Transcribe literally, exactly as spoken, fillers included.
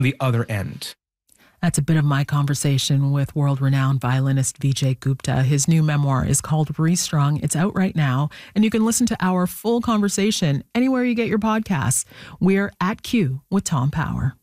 the other end. That's a bit of my conversation with world-renowned violinist Vijay Gupta. His new memoir is called Restrung. It's out right now, and you can listen to our full conversation anywhere you get your podcasts. We're at Q with Tom Power.